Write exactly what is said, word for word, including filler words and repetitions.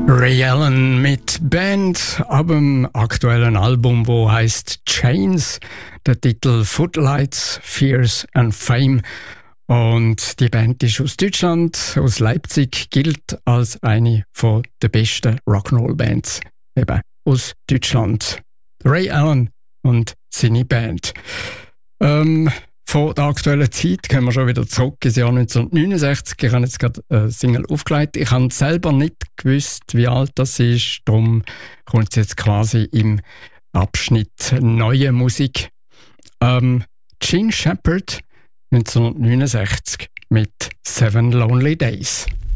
Ray Allen mit Band ab dem aktuellen Album, wo heißt Chains, der Titel Footlights, Fears and Fame. Und die Band ist aus Deutschland, aus Leipzig, gilt als eine von der besten Rock'n'Roll-Bands eben aus Deutschland. Ray Allen und seine Band. Ähm, Von der aktuellen Zeit gehen wir schon wieder zurück ins Jahr neunzehnhundertneunundsechzig. Ich habe jetzt gerade eine Single aufgelegt. Ich habe selber nicht gewusst, wie alt das ist. Darum kommt es jetzt quasi im Abschnitt Neue Musik. Ähm, Gene Shepherd neunzehnhundertneunundsechzig mit Seven Lonely Days.